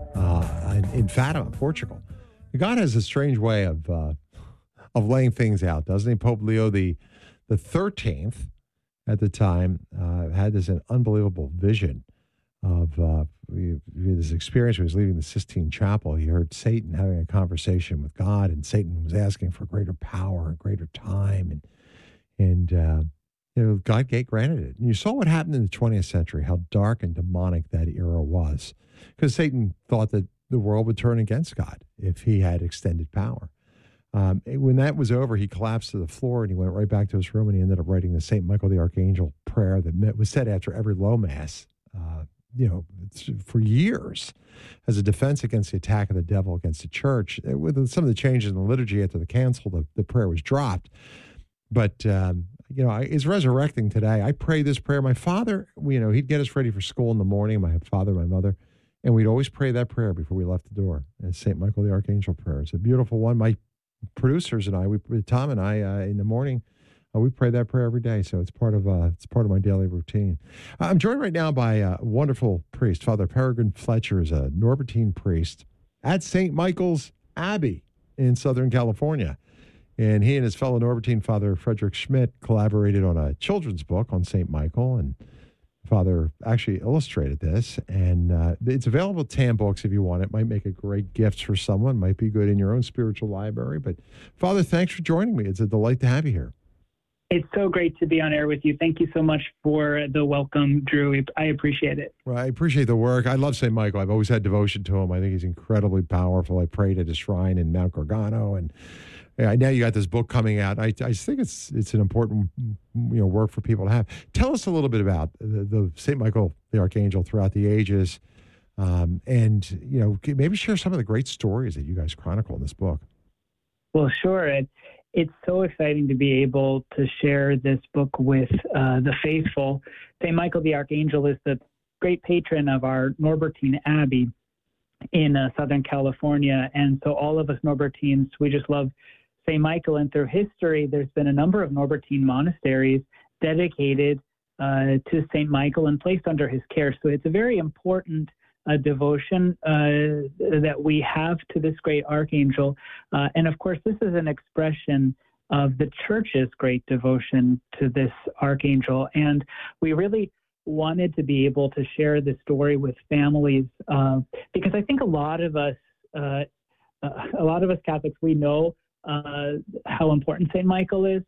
uh, in, in Fatima, Portugal. God has a strange way of uh, of laying things out, doesn't he? Pope Leo the the thirteenth at the time uh, had this an unbelievable vision of uh, we, we had this experience when he was leaving the Sistine Chapel. He heard Satan having a conversation with God, and Satan was asking for greater power and greater time, and and uh, you know, God granted it. And you saw what happened in the twentieth century, how dark and demonic that era was, because Satan thought that the world would turn against God if he had extended power. Um, when that was over, he collapsed to the floor and he went right back to his room, and he ended up writing the Saint Michael the Archangel prayer that was said after every low mass. Uh, you know, for years as a defense against the attack of the devil against the church. With some of the changes in the liturgy after the cancel, the, the prayer was dropped. But, um, you know, it's resurrecting today. I pray this prayer. My father, you know, he'd get us ready for school in the morning, my father, my mother, and we'd always pray that prayer before we left the door. And Saint Michael the Archangel prayer. It's a beautiful one. My producers and I, we, Tom and I, uh, in the morning, Uh, we pray that prayer every day, so it's part of uh, it's part of my daily routine. Uh, I'm joined right now by a wonderful priest, Father Peregrine Fletcher, is a Norbertine priest at Saint Michael's Abbey in Southern California, and he and his fellow Norbertine Father Frederick Schmidt collaborated on a children's book on Saint Michael, and Father actually illustrated this, and uh, it's available at Tam Books if you want it. Might make a great gift for someone, might be good in your own spiritual library. But Father, thanks for joining me. It's a delight to have you here. It's so great to be on air with you. Thank you so much for the welcome, Drew. I appreciate it. Well, I appreciate the work. I love Saint Michael. I've always had devotion to him. I think he's incredibly powerful. I prayed at his shrine in Mount Gargano, and yeah, now you got this book coming out. I, I think it's it's an important you know work for people to have. Tell us a little bit about the, the Saint Michael the Archangel throughout the ages, um, and you know maybe share some of the great stories that you guys chronicle in this book. Well, sure. It, It's so exciting to be able to share this book with uh, the faithful. Saint Michael the Archangel is the great patron of our Norbertine Abbey in uh, Southern California. And so all of us Norbertines, we just love Saint Michael. And through history, there's been a number of Norbertine monasteries dedicated uh, to Saint Michael and placed under his care. So it's a very important a devotion uh, that we have to this great archangel. Uh, and of course, this is an expression of the church's great devotion to this archangel. And we really wanted to be able to share this story with families uh, because I think a lot of us, uh, uh, a lot of us Catholics, we know uh, how important Saint Michael is.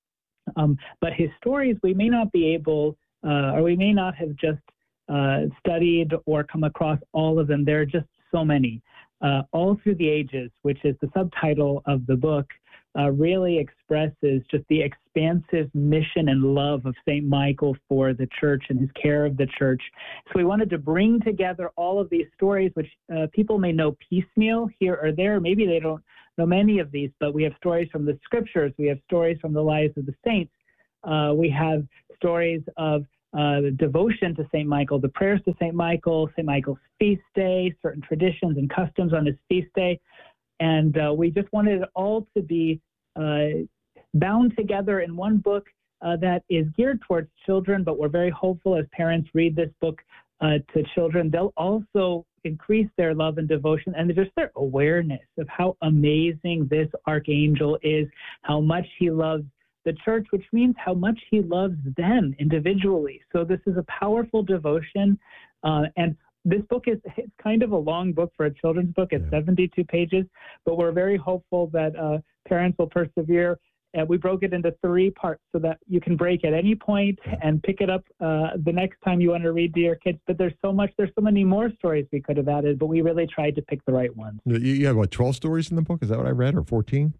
Um, but his stories, we may not be able, uh, or we may not have just Uh, studied or come across all of them. There are just so many. Uh, All Through the Ages, which is the subtitle of the book, uh, really expresses just the expansive mission and love of Saint Michael for the church and his care of the church. So we wanted to bring together all of these stories, which uh, people may know piecemeal here or there. Maybe they don't know many of these, but we have stories from the scriptures. We have stories from the lives of the saints. Uh, we have stories of uh, the devotion to Saint Michael, the prayers to Saint Michael, Saint Michael's feast day, certain traditions and customs on his feast day. And uh, we just wanted it all to be uh, bound together in one book uh, that is geared towards children, but we're very hopeful as parents read this book uh, to children, they'll also increase their love and devotion and just their awareness of how amazing this archangel is, how much he loves the church, which means how much he loves them individually. So this is a powerful devotion. Uh, and this book is it's kind of a long book for a children's book. It's yeah. seventy-two pages, but we're very hopeful that uh, parents will persevere. And we broke it into three parts so that you can break at any point and pick it up uh, the next time you want to read to your kids. But there's so much, there's so many more stories we could have added, but we really tried to pick the right ones. You have, what, twelve stories in the book? Is that what I read, or fourteen?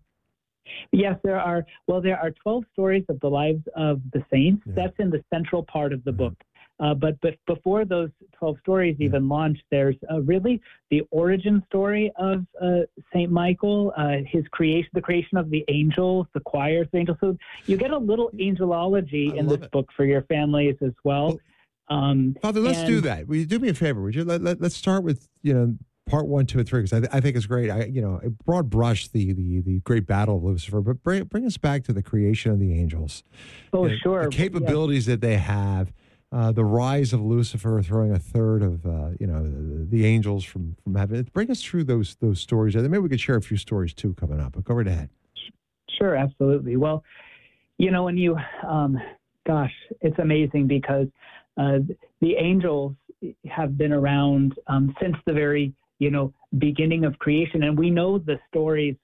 Yes, there are. Well, there are twelve stories of the lives of the saints. Yeah. That's in the central part of the mm-hmm. book. Uh, but, but before those twelve stories even yeah. launched, there's uh, really the origin story of uh, Saint Michael, uh, his creation, the creation of the angels, the choirs of angels. So you get a little angelology I in this it. book for your families as well. well um, Father, let's and, do that. Will you do me a favor? Would you let, let, let's start with, you know, part one, two, and three, because I, th- I think it's great. I, you know, broad brush the, the the great battle of Lucifer, but bring bring us back to the creation of the angels. Oh, and sure. The capabilities yeah. that they have, uh, the rise of Lucifer throwing a third of uh, you know the, the angels from from heaven. Bring us through those those stories. And maybe we could share a few stories too coming up. But go right ahead. Sure, absolutely. Well, you know, when you, um, gosh, it's amazing because uh, the angels have been around um, since the very you know, beginning of creation. And we know the stories,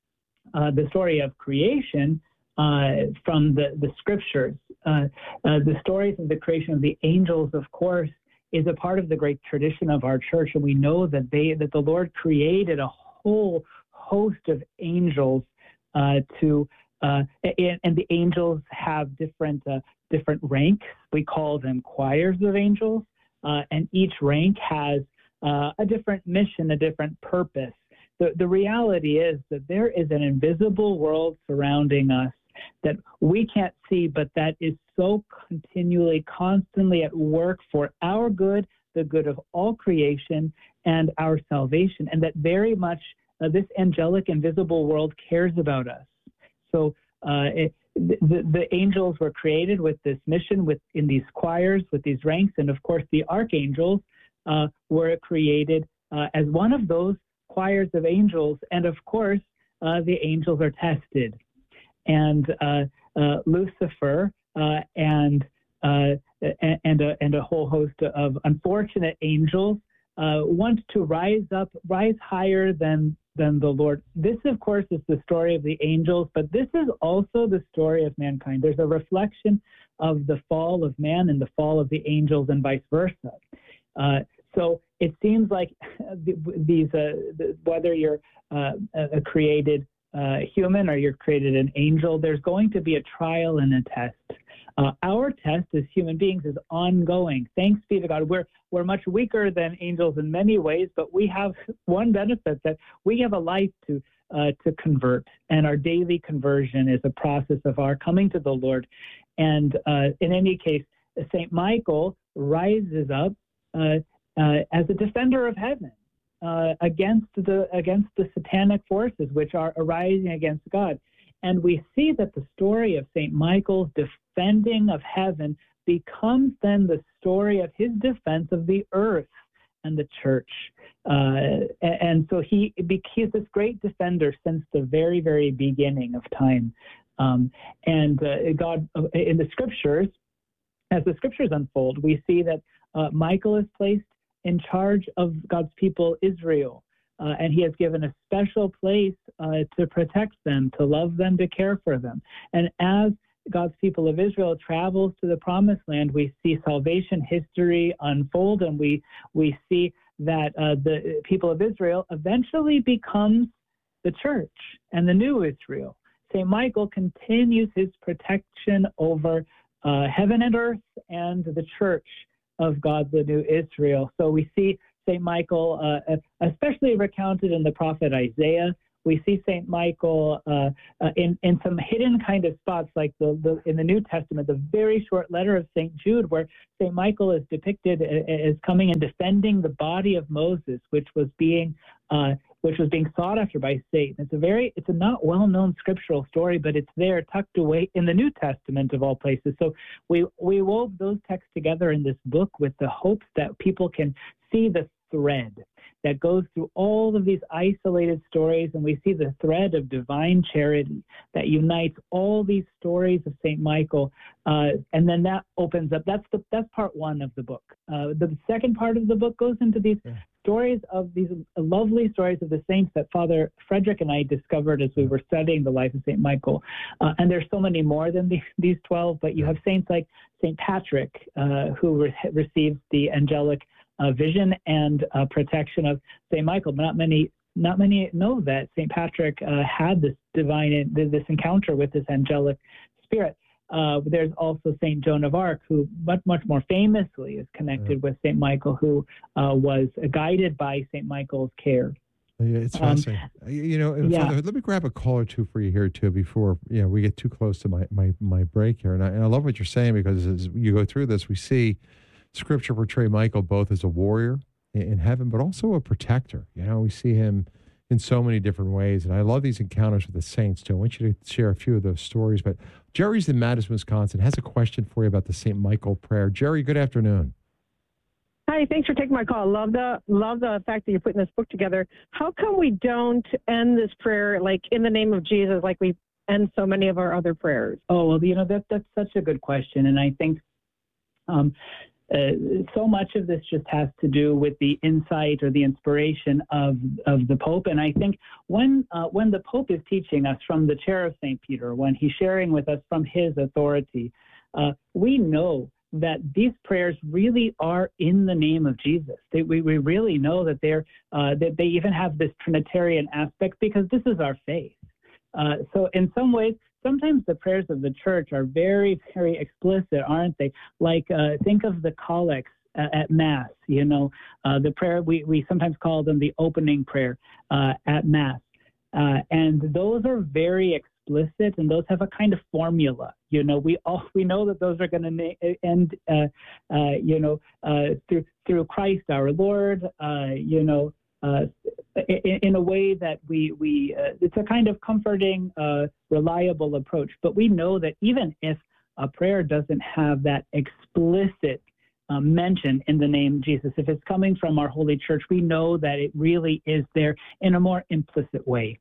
uh, the story of creation uh, from the, the scriptures. Uh, uh, the stories of the creation of the angels, of course, is a part of the great tradition of our church. And we know that they, that the Lord created a whole host of angels uh, to, uh, and, and the angels have different, uh, different ranks. We call them choirs of angels. Uh, and each rank has Uh, a different mission, a different purpose. The, the reality is that there is an invisible world surrounding us that we can't see, but that is so continually, constantly at work for our good, the good of all creation, and our salvation, and that very much uh, this angelic invisible world cares about us. So uh, it, the, the angels were created with this mission, with in these choirs, with these ranks, and of course the archangels Uh, were created uh, as one of those choirs of angels. And of course, uh, the angels are tested. And uh, uh, Lucifer uh, and, uh, and, a, and a whole host of unfortunate angels uh, want to rise up, rise higher than, than the Lord. This, of course, is the story of the angels, but this is also the story of mankind. There's a reflection of the fall of man and the fall of the angels and vice versa. Uh, so it seems like these, uh, whether you're uh, a created uh, human or you're created an angel, there's going to be a trial and a test. Uh, our test as human beings is ongoing. Thanks be to God. We're we're much weaker than angels in many ways, but we have one benefit, that we have a life to uh, to convert, and our daily conversion is a process of our coming to the Lord. And uh, in any case, Saint Michael rises up Uh, uh, as a defender of heaven uh, against the against the satanic forces which are arising against God. And we see that the story of Saint Michael's defending of heaven becomes then the story of his defense of the earth and the church. Uh, and so he, he is this great defender since the very, very beginning of time. Um, and uh, God, in the scriptures, as the scriptures unfold, we see that uh, Michael is placed in charge of God's people, Israel, uh, and he has given a special place uh, to protect them, to love them, to care for them. And as God's people of Israel travels to the promised land, we see salvation history unfold, and we we see that uh, the people of Israel eventually becomes the church and the new Israel. Saint Michael continues his protection over uh, heaven and earth and the church of God, the new Israel. So we see Saint Michael, uh, especially recounted in the prophet Isaiah. We see Saint Michael uh, uh, in, in some hidden kind of spots, like the, the in the New Testament, the very short letter of Saint Jude, where Saint Michael is depicted as coming and defending the body of Moses, which was being uh, which was being sought after by Satan. It's a very it's a not well-known scriptural story, but it's there tucked away in the New Testament of all places. So we we wove those texts together in this book with the hopes that people can see the thread that goes through all of these isolated stories, and we see the thread of divine charity that unites all these stories of Saint Michael, uh, and then that opens up. That's the that's part one of the book. Uh, the second part of the book goes into these yeah. stories of these lovely stories of the saints that Father Frederick and I discovered as we were studying the life of Saint Michael. Uh, and there's so many more than these, these twelve, but you have saints like Saint Patrick, uh, who re- receives the angelic Uh, vision and uh, protection of Saint Michael. But not many, not many know that Saint Patrick uh, had this divine, this encounter with this angelic spirit. Uh, there's also Saint Joan of Arc, who much, much more famously is connected yeah. with Saint Michael, who uh, was guided by Saint Michael's care. Yeah, it's fascinating. Um, you know, yeah. Father, let me grab a call or two for you here too before you know we get too close to my my, my break here. And I, and I love what you're saying, because as you go through this, we see Scripture portray Michael both as a warrior in heaven, but also a protector. You know, we see him in so many different ways, and I love these encounters with the saints too. I want you to share a few of those stories. But Jerry's in Madison, Wisconsin, has a question for you about the Saint Michael prayer. Jerry, good afternoon. Hi, thanks for taking my call. Love the love the fact that you're putting this book together. How come we don't end this prayer like in the name of Jesus, like we end so many of our other prayers? Oh well, you know that that's such a good question, and I think. Um, Uh, so much of this just has to do with the insight or the inspiration of of the Pope. And I think when uh, when the Pope is teaching us from the chair of Saint Peter, when he's sharing with us from his authority, uh, we know that these prayers really are in the name of Jesus. They, we, we really know that they're uh, that they even have this Trinitarian aspect, because this is our faith. Uh, so in some ways, sometimes the prayers of the church are very, very explicit, aren't they? Like, uh, think of the collects uh, at Mass, you know, uh, the prayer, we, we sometimes call them the opening prayer uh, at Mass. Uh, and those are very explicit, and those have a kind of formula. You know, we all, we know that those are going to na- end, uh, uh, you know, uh, through, through Christ our Lord, uh, you know, Uh, in, in a way that we, we uh, it's a kind of comforting, uh, reliable approach. But we know that even if a prayer doesn't have that explicit uh, mention in the name Jesus, if it's coming from our Holy Church, we know that it really is there in a more implicit way.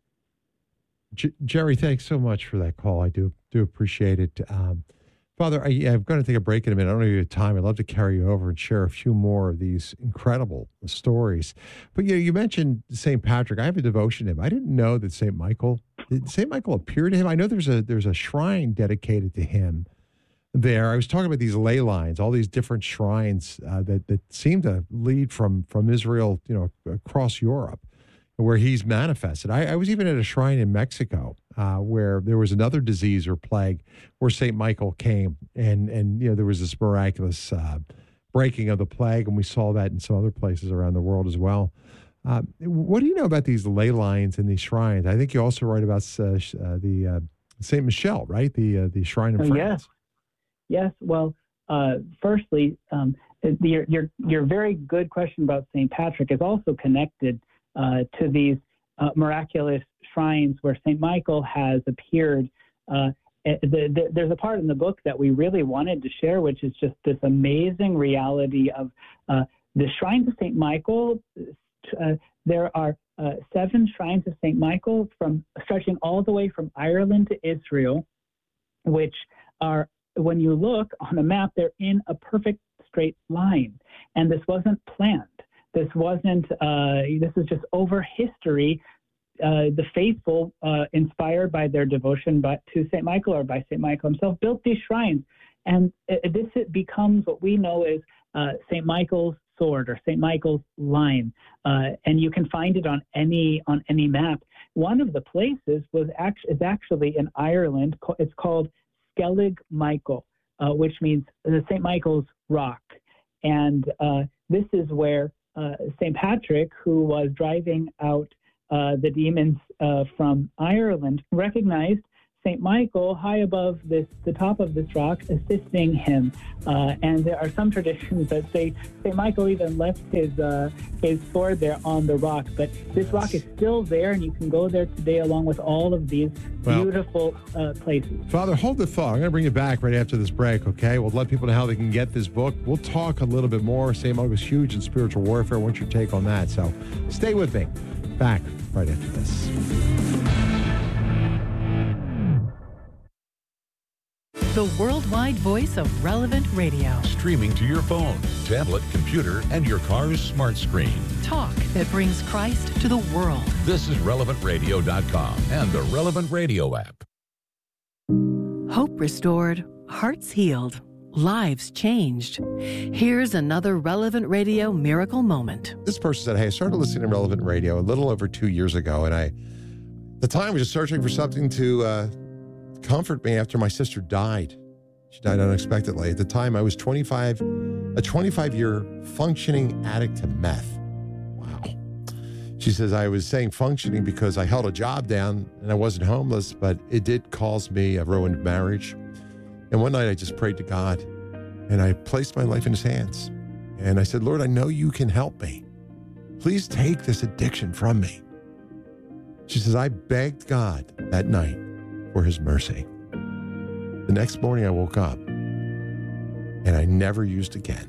J- Jerry, thanks so much for that call. I do do appreciate it. Um, Father, I, I'm going to take a break in a minute. I don't know if you have time. I'd love to carry you over and share a few more of these incredible stories. But you know, you mentioned Saint Patrick. I have a devotion to him. I didn't know that Saint Michael, did Saint Michael appear to him? I know there's a there's a shrine dedicated to him there. I was talking about these ley lines, all these different shrines uh, that, that seem to lead from, from Israel, you know, across Europe, where he's manifested. I, I was even at a shrine in Mexico uh, where there was another disease or plague where Saint Michael came, and and you know there was this miraculous uh, breaking of the plague, and we saw that in some other places around the world as well. Uh, what do you know about these ley lines and these shrines? I think you also write about uh, uh, the uh, Saint Michel, right? The uh, the shrine in oh, France. Yes. Yes. Well, uh, firstly, um, your your your very good question about Saint Patrick is also connected Uh, to these uh, miraculous shrines where Saint Michael has appeared. Uh, the, the, there's a part in the book that we really wanted to share, which is just this amazing reality of uh, the shrines of Saint Michael. Uh, there are uh, seven shrines of Saint Michael from stretching all the way from Ireland to Israel, which are, when you look on a map, they're in a perfect straight line. And this wasn't planned. This wasn't, uh, this is just over history. Uh, the faithful, uh, inspired by their devotion by, to Saint Michael or by Saint Michael himself, built these shrines. And uh, this it becomes what we know as uh, Saint Michael's sword or Saint Michael's line, uh, and you can find it on any on any map. One of the places was actually is actually in Ireland. It's called Skellig Michael, uh, which means the Saint Michael's Rock, and uh, this is where uh, Saint Patrick, who was driving out uh, the demons uh, from Ireland, recognized Saint Michael high above this, the top of this rock, assisting him. Uh, and there are some traditions that say Saint Michael even left his uh, his sword there on the rock. But this rock is still there, and you can go there today along with all of these well, beautiful uh, places. Father, hold the thought. I'm going to bring you back right after this break, okay? We'll let people know how they can get this book. We'll talk a little bit more. Saint Michael's huge in spiritual warfare. What's your take on that? So stay with me. Back right after this. The worldwide voice of Relevant Radio. Streaming to your phone, tablet, computer, and your car's smart screen. Talk that brings Christ to the world. This is relevant radio dot com and the Relevant Radio app. Hope restored, hearts healed, lives changed. Here's another Relevant Radio miracle moment. This person said, hey, I started listening to Relevant Radio a little over two years ago, and I, at the time, was just searching for something to uh, comfort me after my sister died. She died unexpectedly. At the time, I was twenty-five, a twenty-five-year functioning addict to meth. Wow. She says, I was saying functioning because I held a job down and I wasn't homeless, but it did cause me a ruined marriage. And one night I just prayed to God and I placed my life in his hands. And I said, Lord, I know you can help me. Please take this addiction from me. She says, I begged God that night for his mercy. The next morning I woke up and I never used again.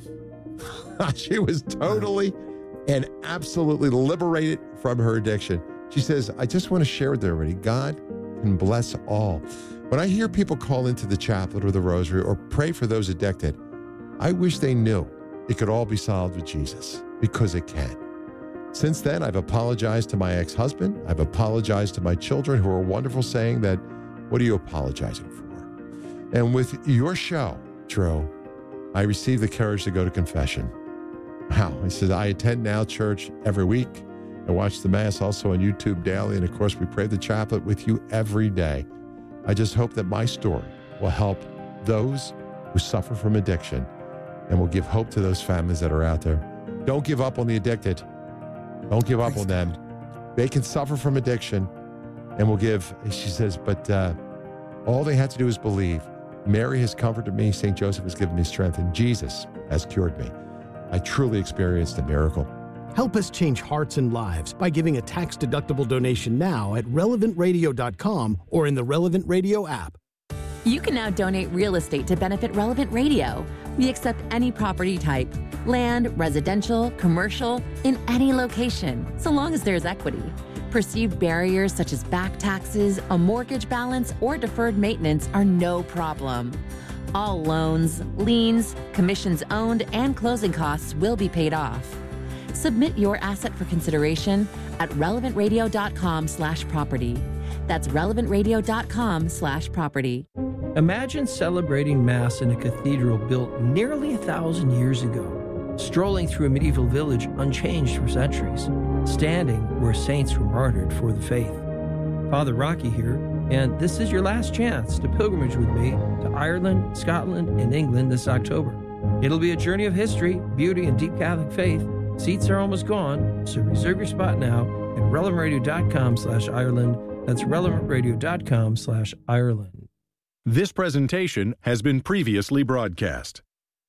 She was totally and absolutely liberated from her addiction. She says, I just want to share with everybody, God can bless all. When I hear people call into the chaplet or the rosary or pray for those addicted, I wish they knew it could all be solved with Jesus, because it can. Since then, I've apologized to my ex-husband. I've apologized to my children, who are wonderful, saying that, what are you apologizing for? And with your show, Drew, I received the courage to go to confession. Wow. I said, I attend Now Church every week. I watch the Mass also on YouTube daily. And of course, we pray the chaplet with you every day. I just hope that my story will help those who suffer from addiction and will give hope to those families that are out there. Don't give up on the addicted. Don't give up on them. They can suffer from addiction, and will give, she says, but uh, all they had to do is believe. Mary has comforted me. Saint Joseph has given me strength, and Jesus has cured me. I truly experienced a miracle. Help us change hearts and lives by giving a tax-deductible donation now at relevant radio dot com or in the Relevant Radio app. You can now donate real estate to benefit Relevant Radio. We accept any property type, land, residential, commercial, in any location, so long as there's equity. Perceived barriers such as back taxes, a mortgage balance, or deferred maintenance are no problem. All loans, liens, commissions owned, and closing costs will be paid off. Submit your asset for consideration at relevant radio dot com slash property. That's relevant radio dot com slash property. Imagine celebrating Mass in a cathedral built nearly a thousand years ago, strolling through a medieval village unchanged for centuries, standing where saints were martyred for the faith. Father Rocky here, and this is your last chance to pilgrimage with me to Ireland, Scotland, and England this October. It'll be a journey of history, beauty, and deep Catholic faith. Seats are almost gone, so reserve your spot now at relevant radio dot com slash Ireland. That's relevant radio dot com slash Ireland. This presentation has been previously broadcast.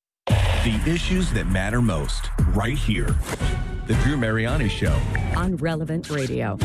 The issues that matter most, right here. The Drew Mariani Show on Relevant Radio.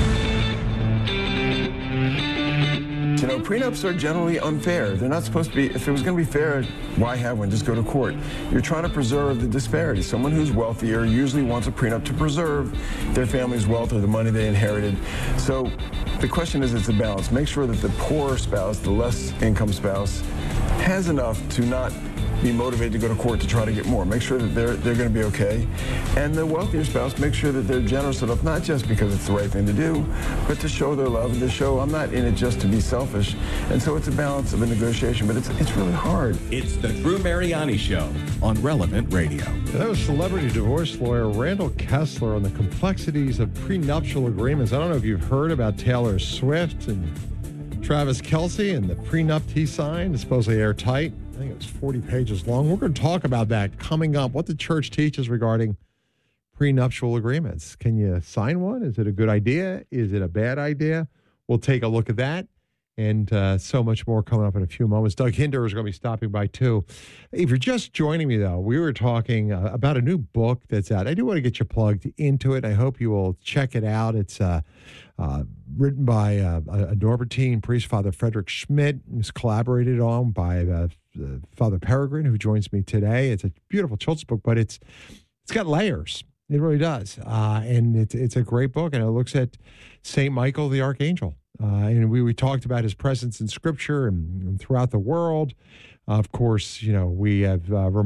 You know, prenups are generally unfair. They're not supposed to be. If it was going to be fair, why have one? Just go to court. You're trying to preserve the disparity. Someone who's wealthier usually wants a prenup to preserve their family's wealth or the money they inherited. So the question is, it's a balance. Make sure that the poor spouse, the less income spouse, has enough to not be motivated to go to court to try to get more. Make sure that they're they're going to be okay. And the wealthier spouse, make sure that they're generous enough, not just because it's the right thing to do, but to show their love and to show I'm not in it just to be selfish. And so it's a balance of a negotiation, but it's it's really hard. It's the Drew Mariani Show on Relevant Radio. That was celebrity divorce lawyer Randall Kessler on the complexities of prenuptial agreements. I don't know if you've heard about Taylor Swift and Travis Kelce and the prenup he signed, supposedly airtight. I think it was forty pages long. We're going to talk about that coming up, what the church teaches regarding prenuptial agreements. Can you sign one? Is it a good idea? Is it a bad idea? We'll take a look at that and uh, so much more coming up in a few moments. Doug Hinder is going to be stopping by too. If you're just joining me, though, we were talking uh, about a new book that's out. I do want to get you plugged into it. I hope you will check it out. It's uh, uh, written by uh, a Norbertine priest, Father Frederick Schmidt. It's collaborated on by uh, Father Peregrine, who joins me today. It's a beautiful children's book, but it's it's got layers. It really does. Uh, and it's it's a great book, and it looks at Saint Michael the Archangel. Uh, and we, we talked about his presence in Scripture and, and throughout the world. Uh, of course, you know, we have uh,